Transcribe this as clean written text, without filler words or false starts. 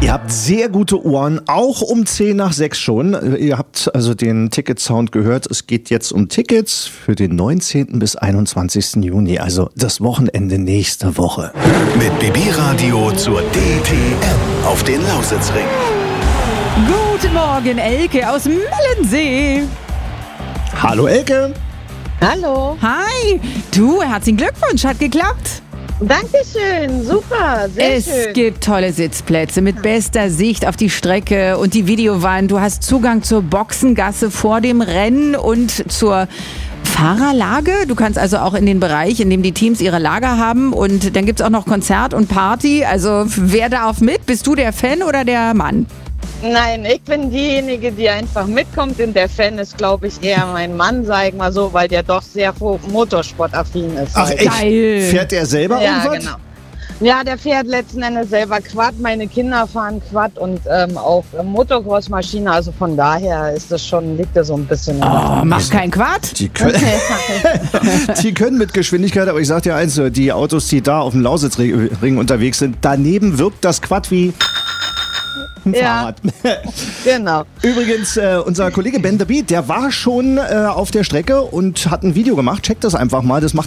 Ihr habt sehr gute Ohren, auch um 10 nach 6 schon. Ihr habt also den Ticket-Sound gehört. Es geht jetzt um Tickets für den 19. bis 21. Juni, also das Wochenende nächste Woche. Mit Bibi Radio zur DTM auf den Lausitzring. Guten Morgen, Elke aus Mellensee. Hallo Elke. Hallo. Hi. Du, herzlichen Glückwunsch, hat geklappt. Dankeschön, super, sehr Es schön. gibt tolle Sitzplätze mit bester Sicht auf die Strecke und die Videowand. Du hast Zugang zur Boxengasse vor dem Rennen und zur Fahrerlage. Du kannst also auch in den Bereich, in dem die Teams ihre Lager haben. Und dann gibt es auch noch Konzert und Party. Also wer darf mit? Bist du der Fan oder der Mann? Nein, ich bin diejenige, die einfach mitkommt, und der Fan ist, glaube ich, eher mein Mann, sag ich mal so, weil der doch sehr motorsportaffin ist. Ach halt. echt? Geil. Fährt der selber Ja, irgendwas? genau. Ja, der fährt letzten Endes selber Quad. Meine Kinder fahren Quad und auch Motocross-Maschine. Also von daher ist das schon, liegt er so ein bisschen in der Oh, mach kein Quatsch. Die können, die können mit Geschwindigkeit, aber ich sag dir eins, die Autos, die da auf dem Lausitzring unterwegs sind, daneben wirkt das Quad wie ein Ja. Fahrrad. Genau. Übrigens, unser Kollege Ben the Beat, der war schon auf der Strecke und hat ein Video gemacht. Checkt das einfach mal. Das macht